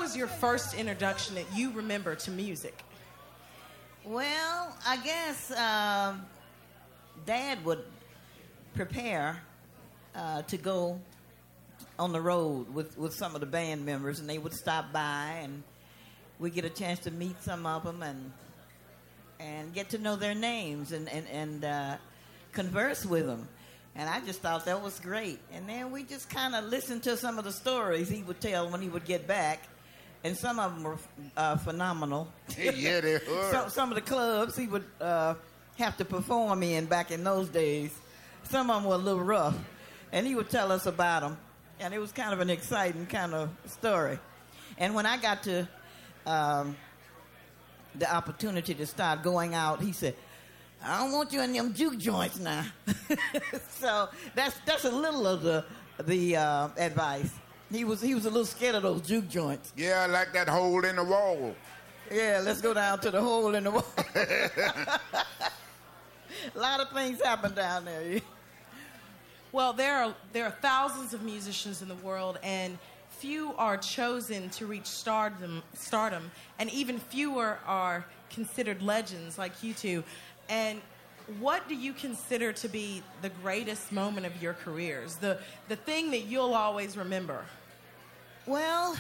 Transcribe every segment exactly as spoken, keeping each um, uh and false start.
was your first introduction that you remember to music? Well, I guess um, Dad would prepare uh, to go on the road with, with some of the band members, and they would stop by, and we get a chance to meet some of them and and get to know their names and and, and uh, converse with them. And I just thought that was great. And then we just kind of listened to some of the stories he would tell when he would get back. And some of them were uh, phenomenal. Yeah, they were. Some, some of the clubs he would uh, have to perform in back in those days, some of them were a little rough. And he would tell us about them. And it was kind of an exciting kind of story. And when I got to um, the opportunity to start going out, he said, I don't want you in them juke joints now. So that's that's a little of the the uh, advice. He was he was a little scared of those juke joints. Yeah, like that hole in the wall. Yeah, let's go down to the hole in the wall. A lot of things happen down there. Well, there are there are thousands of musicians in the world, and few are chosen to reach stardom, stardom, and even fewer are considered legends like you two. And what do you consider to be the greatest moment of your careers? The the thing that you'll always remember? Well,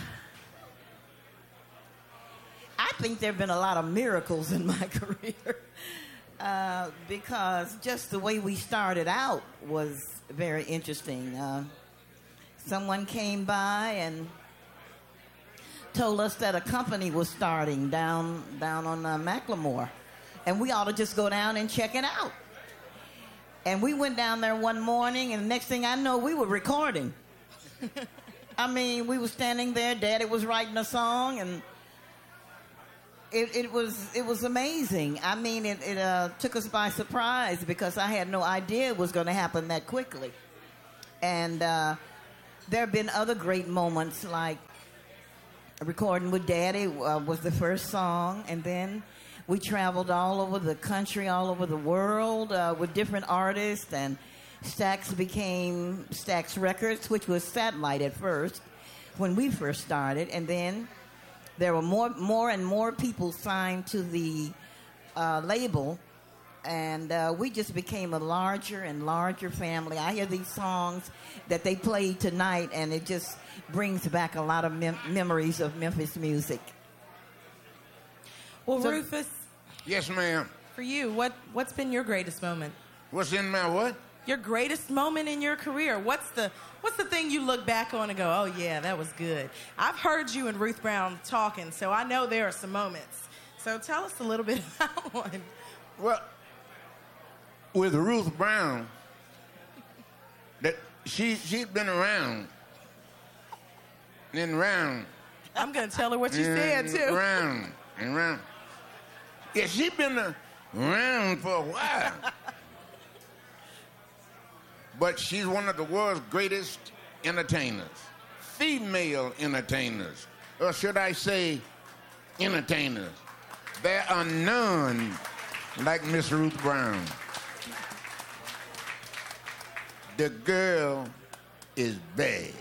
I think there have been a lot of miracles in my career uh, because just the way we started out was very interesting. Uh, someone came by and told us that a company was starting down down on uh, Macklemore. And we ought to just go down and check it out. And we went down there one morning, and the next thing I know, we were recording. I mean, we were standing there. Daddy was writing a song, and it, it was it was amazing. I mean, it, it uh, took us by surprise because I had no idea it was going to happen that quickly. And uh, there have been other great moments, like recording with Daddy uh, was the first song, and then we traveled all over the country, all over the world uh, with different artists, and Stax became Stax Records, which was Satellite at first when we first started. And then there were more, more and more people signed to the uh, label, and uh, we just became a larger and larger family. I hear these songs that they played tonight, and it just brings back a lot of mem- memories of Memphis music. Well, So- Rufus, Yes, ma'am. for you, what, what's been your greatest moment? What's in my what? Your greatest moment in your career. What's the what's the thing you look back on and go, oh, yeah, that was good? I've heard you and Ruth Brown talking, so I know there are some moments. So tell us a little bit about one. Well, with Ruth Brown, that she she'd been around and round. I'm going to tell her what you and said, too. Round and round. Yeah, she'd been around for a while. But she's one of the world's greatest entertainers, female entertainers, or should I say entertainers. There are none like Miss Ruth Brown. The girl is bad.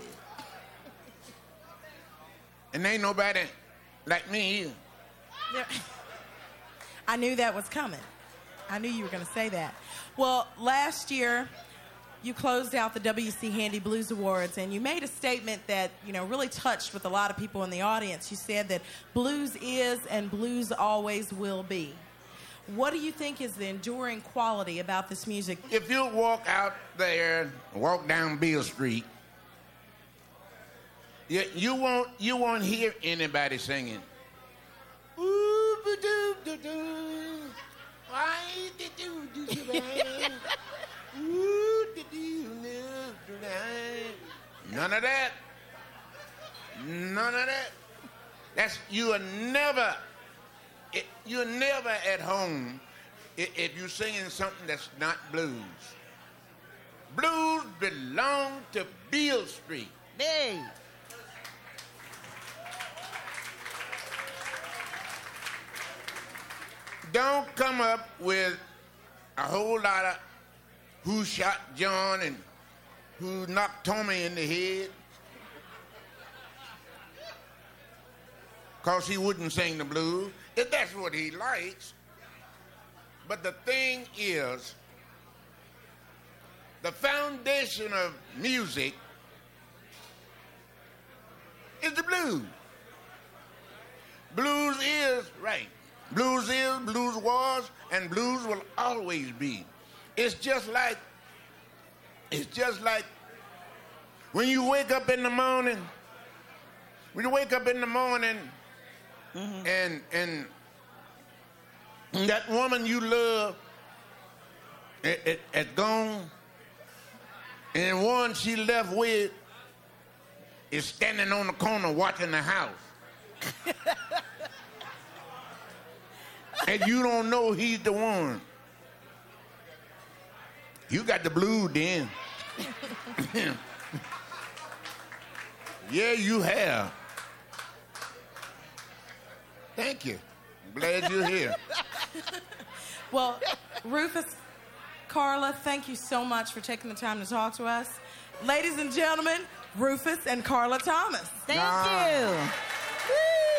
And ain't nobody like me either. Yeah. I knew that was coming. I knew you were going to say that. Well, last year, you closed out the W C Handy Blues Awards, and you made a statement that, you know, really touched with a lot of people in the audience. You said that blues is and blues always will be. What do you think is the enduring quality about this music? If you walk out there, walk down Beale Street, you, you won't you won't hear anybody singing. Ooh, ba-doo, da-doo. Why did you do so bad? Ooh, did you live tonight? None of that. None of that. That's you are never. It, you're never at home if, if you're singing something that's not blues. Blues belong to Beale Street. Hey. Don't come up with a whole lot of who shot John and who knocked Tommy in the head. because he wouldn't sing the blues. If that's what he likes. But the thing is, the foundation of music is the blues. Blues is, right. Blues is, blues was, and blues will always be. It's just like, it's just like when you wake up in the morning, when you wake up in the morning mm-hmm. and and that woman you love it, it, it's gone, and one she left with is standing on the corner watching the house. And you don't know he's the one. You got the blues then. Yeah, you have. Thank you. I'm glad you're here. Well, Rufus, Carla, thank you so much for taking the time to talk to us. Ladies and gentlemen, Rufus and Carla Thomas. Thank nah. you. Woo.